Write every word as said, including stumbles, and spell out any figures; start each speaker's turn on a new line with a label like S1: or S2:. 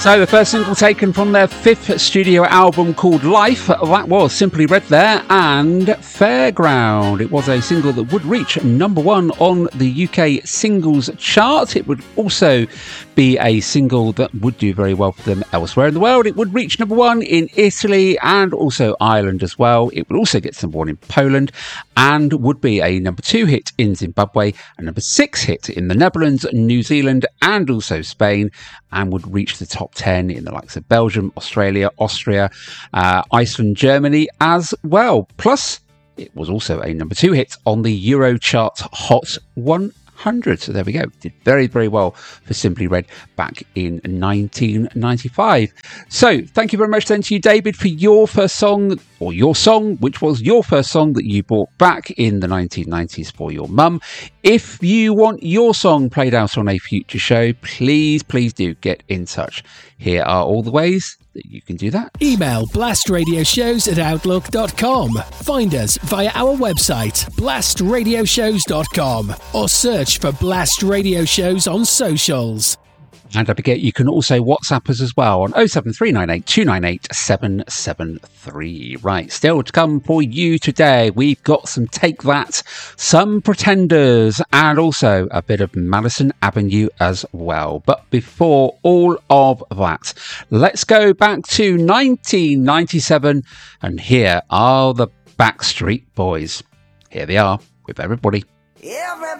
S1: So the first single taken from their fifth studio album called Life, that was Simply Red there, and Fairground. It was a single that would reach number one on the U K singles chart. It would also be a single that would do very well for them elsewhere in the world. It would reach number one in Italy and also Ireland as well. It would also get number one in Poland and would be a number two hit in Zimbabwe, a number six hit in the Netherlands, New Zealand and also Spain, and would reach the top ten in the likes of Belgium, Australia, Austria, uh, Iceland, Germany as well. Plus, it was also a number two hit on the Eurochart Hot one hundred. So there we go. Did very, very well for Simply Red back in nineteen ninety-five. So thank you very much then to you, David, for your first song, or your song, which was your first song that you brought back in the nineteen nineties for your mum. If you want your song played out on a future show, please, please do get in touch. Here are all the ways that you can do that.
S2: Email blastradioshows at outlook dot com. Find us via our website, blast radio shows dot com, or search for Blast Radio Shows on socials.
S1: And don't forget, you can also WhatsApp us as well on oh seven three nine eight two nine eight seven seven three. Right, still to come for you today, we've got some Take That, some Pretenders, and also a bit of Madison Avenue as well. But before all of that, let's go back to nineteen ninety-seven, and here are the Backstreet Boys. Here they are with Everybody.
S3: Everybody.